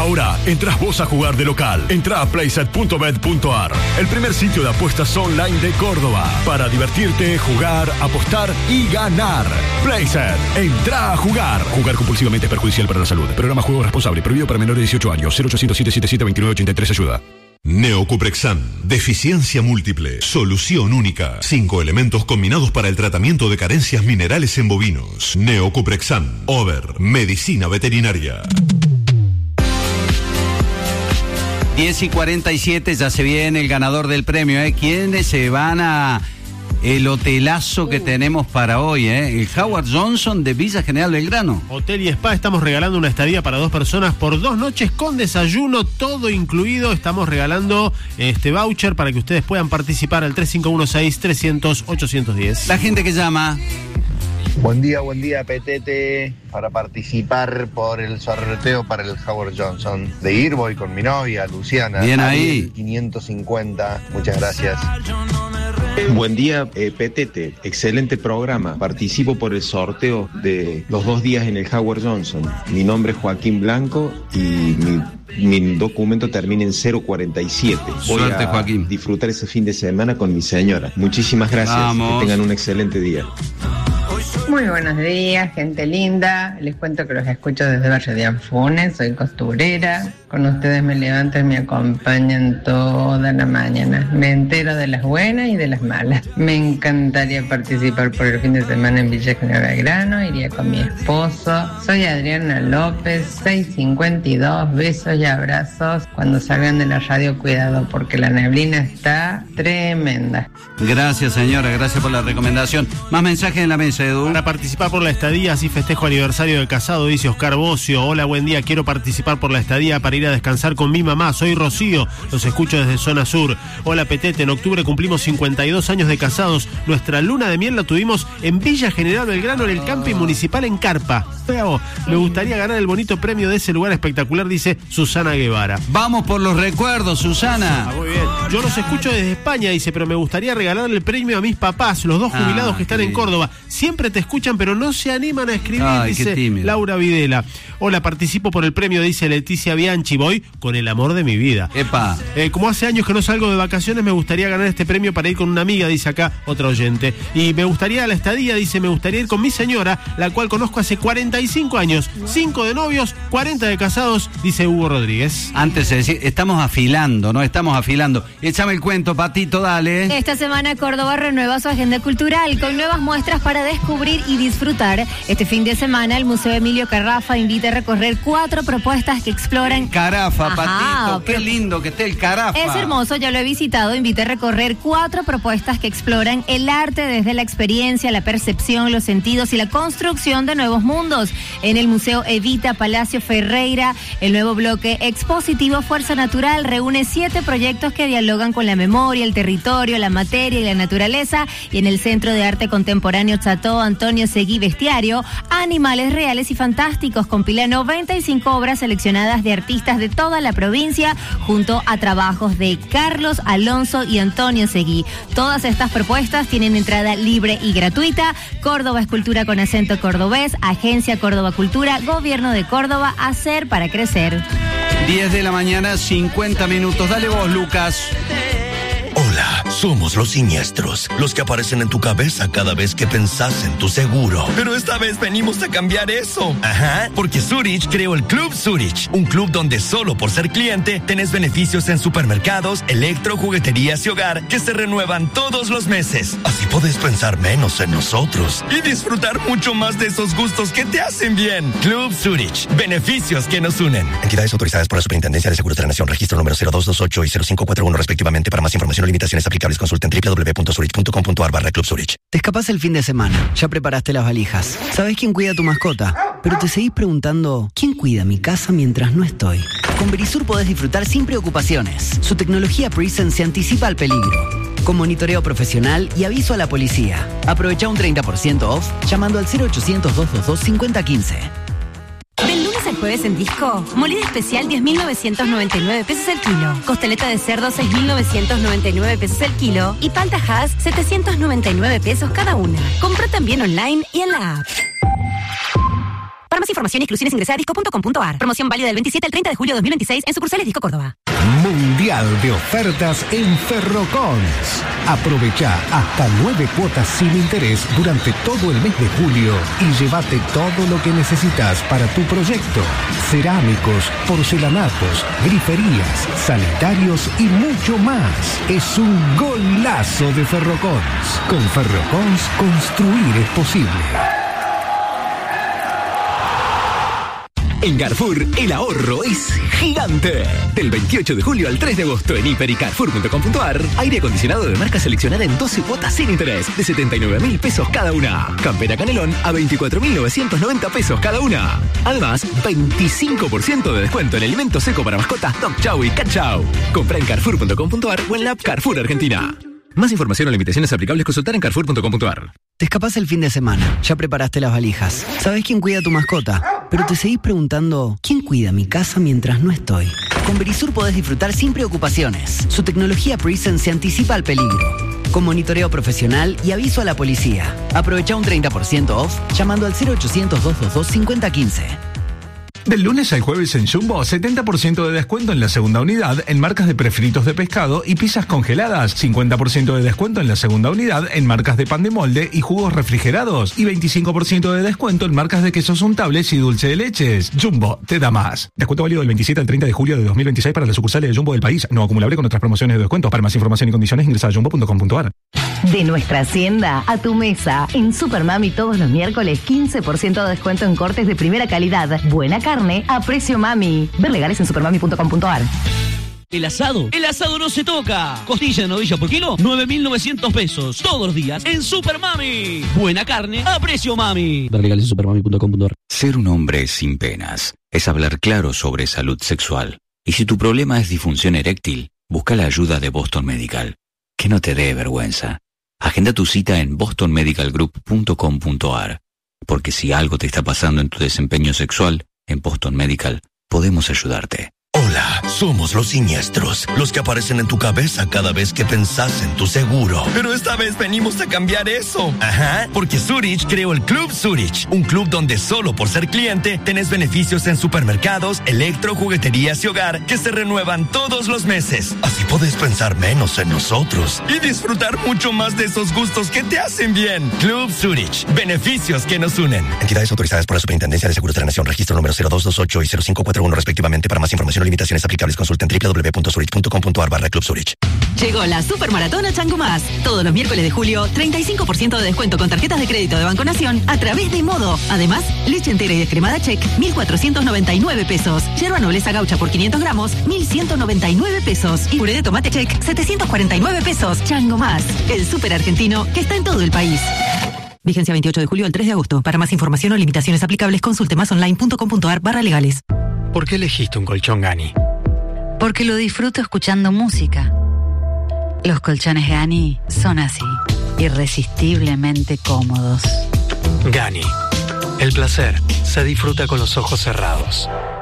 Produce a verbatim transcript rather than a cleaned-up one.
Ahora, entrás vos a jugar de local. Entrá a playset punto bet punto ar, el primer sitio de apuestas online de Córdoba. Para divertirte, jugar, apostar y ganar. Playset, entrá a jugar. Jugar compulsivamente es perjudicial para la salud. Programa Juego Responsable, prohibido para menores de dieciocho años. cero ochocientos, siete siete siete, veintinueve ochenta y tres, ayuda. Neocuprexan, deficiencia múltiple, solución única. Cinco elementos combinados para el tratamiento de carencias minerales en bovinos. Neocuprexan, Over, medicina veterinaria. diez y cuarenta y siete, ya se viene el ganador del premio, ¿eh? ¿Quiénes se van a el hotelazo que tenemos para hoy, ¿eh? El Howard Johnson de Villa General Belgrano. Hotel y Spa, estamos regalando una estadía para dos personas por dos noches con desayuno, todo incluido. Estamos regalando este voucher para que ustedes puedan participar al tres cinco uno seis, trescientos, ochocientos diez. La gente que llama. Buen día, buen día, Petete, para participar por el sorteo para el Howard Johnson de ir, voy con mi novia, Luciana. Bien ahí. quinientos cincuenta, muchas gracias. Buen día, eh, Petete, excelente programa. Participo por el sorteo de los dos días en el Howard Johnson. Mi nombre es Joaquín Blanco y mi, mi documento termina en cero cuarenta y siete. Voy Suerte, a Joaquín. disfrutar ese fin de semana con mi señora. Muchísimas gracias. Vamos. Que tengan un excelente día. Muy buenos días, gente linda. Les cuento que los escucho desde Barrio de Anfunes, soy costurera. Con ustedes me levanto y me acompañan toda la mañana. Me entero de las buenas y de las malas. Me encantaría participar por el fin de semana en Villa General Belgrano. Iría con mi esposo. Soy Adriana López, seiscientos cincuenta y dos. Besos y abrazos. Cuando salgan de la radio, cuidado, porque la neblina está tremenda. Gracias, señora, gracias por la recomendación. Más mensajes en la mesa, Edu. Para participar por la estadía, así festejo aniversario de casado, dice Oscar Bocio. Hola, buen día, quiero participar por la estadía para ir a descansar con mi mamá. Soy Rocío, los escucho desde Zona Sur. Hola, Petete, en octubre cumplimos cincuenta y dos años de casados. Nuestra luna de miel la tuvimos en Villa General Belgrano, en el camping municipal en Carpa. Me gustaría ganar el bonito premio de ese lugar espectacular, dice Susana Guevara. Vamos por los recuerdos, Susana. Ah, muy bien. Yo los escucho desde España, dice, pero me gustaría regalarle el premio a mis papás, los dos jubilados ah, que están en Córdoba. Siempre te escuchan, pero no se animan a escribir, Ay, dice Laura Videla. Hola, participo por el premio, dice Leticia Bianchi. Voy con el amor de mi vida. Epa. Eh, como hace años que no salgo de vacaciones, me gustaría ganar este premio para ir con una amiga, dice acá otra oyente. Y me gustaría la estadía, dice, me gustaría ir con mi señora, la cual conozco hace cuarenta y cinco años. cinco de novios, cuarenta de casados, dice Hugo Rodríguez. Antes de decir, estamos afilando, ¿no? Estamos afilando. Échame el cuento, Patito, dale. Esta semana Córdoba renueva su agenda cultural con nuevas muestras para descubrir y disfrutar. Este fin de semana el Museo Emilio Carraffa invita a recorrer cuatro propuestas que exploran... Carafa, Ajá, Patito, qué pero... lindo que esté el Carafa. Es hermoso, ya lo he visitado. Invita a recorrer cuatro propuestas que exploran el arte desde la experiencia, la percepción, los sentidos y la construcción de nuevos mundos. En el Museo Evita Palacio Ferreira, el nuevo bloque expositivo Fuerza Natural reúne siete proyectos que dialogan con la memoria, el territorio, la materia y la naturaleza. Y en el Centro de Arte Contemporáneo Chateau Antonio Seguí Bestiario, Animales Reales y Fantásticos compila noventa y cinco obras seleccionadas de artistas de toda la provincia, junto a trabajos de Carlos Alonso y Antonio Seguí. Todas estas propuestas tienen entrada libre y gratuita. Córdoba es cultura con acento cordobés, Agencia Córdoba Cultura, Gobierno de Córdoba, hacer para crecer. diez de la mañana, cincuenta minutos. Dale vos, Lucas. Hola, somos los siniestros, los que aparecen en tu cabeza cada vez que pensás en tu seguro. Pero esta vez venimos a cambiar eso. Ajá, porque Zurich creó el Club Zurich, un club donde solo por ser cliente tenés beneficios en supermercados, electro, jugueterías y hogar que se renuevan todos los meses. Así podés pensar menos en nosotros y disfrutar mucho más de esos gustos que te hacen bien. Club Zurich, beneficios que nos unen. Entidades autorizadas por la Superintendencia de Seguros de la Nación, registro número cero dos dos ocho y cero cinco cuatro uno respectivamente. Para más información o limitaciones aplicables, consulten doble u doble u doble u punto zurich punto com punto a r barra Club Zurich. Te escapás el fin de semana, ya preparaste las valijas. ¿Sabés quién cuida a tu mascota? Pero te seguís preguntando, ¿quién cuida mi casa mientras no estoy? Con Verisur podés disfrutar sin preocupaciones. Su tecnología Presence se anticipa al peligro, con monitoreo profesional y aviso a la policía. Aprovecha un treinta por ciento off llamando al cero ochocientos, doscientos veintidós, cincuenta quince. Del lunes al jueves en Disco, molida especial diez mil novecientos noventa y nueve pesos el kilo, costeleta de cerdo seis mil novecientos noventa y nueve pesos el kilo y palta Hass setecientos noventa y nueve pesos cada una. Compra también online y en la app. Para más información y exclusiones ingresa a disco punto com punto ar. Promoción válida del veintisiete al treinta de julio de dos mil veintiséis en sucursales Disco Córdoba. Mundial de ofertas en Ferrocons. Aprovecha hasta nueve cuotas sin interés durante todo el mes de julio y llévate todo lo que necesitas para tu proyecto. Cerámicos, porcelanatos, griferías, sanitarios y mucho más. Es un golazo de Ferrocons. Con Ferrocons, construir es posible. En Carrefour, el ahorro es gigante. Del veintiocho de julio al tres de agosto en hiper y carrefour punto com punto ar, aire acondicionado de marca seleccionada en doce cuotas sin interés, de setenta y nueve mil pesos cada una. Campera Canelón a veinticuatro mil novecientos noventa pesos cada una. Además, veinticinco por ciento de descuento en alimento seco para mascotas Dog Chow y Cat Chow. Compra en carrefour punto com punto ar o en la app Carrefour Argentina. Más información o limitaciones aplicables consultar en carrefour punto com punto ar. Te escapás el fin de semana, ya preparaste las valijas. ¿Sabés quién cuida a tu mascota? Pero te seguís preguntando, ¿quién cuida mi casa mientras no estoy? Con Verisur podés disfrutar sin preocupaciones. Su tecnología Presence se anticipa al peligro, con monitoreo profesional y aviso a la policía. Aprovecha un treinta por ciento off llamando al cero ochocientos, doscientos veintidós, cincuenta quince. Del lunes al jueves en Jumbo, setenta por ciento de descuento en la segunda unidad en marcas de prefritos de pescado y pizzas congeladas, cincuenta por ciento de descuento en la segunda unidad en marcas de pan de molde y jugos refrigerados y veinticinco por ciento de descuento en marcas de quesos untables y dulce de leches. Jumbo, te da más. Descuento válido del veintisiete al treinta de julio de dos mil veintiséis para las sucursales de Jumbo del país, no acumulable con otras promociones de descuentos. Para más información y condiciones ingresa a jumbo punto com punto ar. De nuestra hacienda a tu mesa. En Supermami todos los miércoles quince por ciento de descuento en cortes de primera calidad. Buena carne a precio mami. Ver legales en supermami punto com punto ar. El asado, el asado no se toca. Costilla de novilla por kilo, nueve mil novecientos pesos. Todos los días en Supermami. Buena carne a precio mami. Ver legales en supermami punto com punto ar. Ser un hombre sin penas es hablar claro sobre salud sexual. Y si tu problema es disfunción eréctil, busca la ayuda de Boston Medical. Que no te dé vergüenza. Agenda tu cita en boston medical group punto com punto ar, porque si algo te está pasando en tu desempeño sexual, en Boston Medical podemos ayudarte. Hola, somos los siniestros, los que aparecen en tu cabeza cada vez que pensás en tu seguro. Pero esta vez venimos a cambiar eso. Ajá, porque Zurich creó el Club Zurich, un club donde solo por ser cliente tenés beneficios en supermercados, electro, jugueterías y hogar que se renuevan todos los meses. Así podés pensar menos en nosotros y disfrutar mucho más de esos gustos que te hacen bien. Club Zurich, beneficios que nos unen. Entidades autorizadas por la Superintendencia de Seguros de la Nación, registro número cero dos dos ocho y cero cinco cuatro uno respectivamente. Para más información limitaciones aplicables consulten doble u doble u doble u punto zurich punto com punto ar barra Club Zurich. Llegó la Supermaratona Chango Más. Todos los miércoles de julio, treinta y cinco por ciento de descuento con tarjetas de crédito de Banco Nación a través de Modo. Además, leche entera y descremada Check, mil cuatrocientos noventa y nueve pesos. Yerba nobleza gaucha por quinientos gramos, mil ciento noventa y nueve pesos. Y puré de tomate Check, setecientos cuarenta y nueve pesos. Chango Más, el súper argentino que está en todo el país. Vigencia veintiocho de julio al tres de agosto. Para más información o limitaciones aplicables, consulte más online punto com punto ar barra legales. ¿Por qué elegiste un colchón Gani? Porque lo disfruto escuchando música. Los colchones Gani son así, irresistiblemente cómodos. Gani, el placer se disfruta con los ojos cerrados.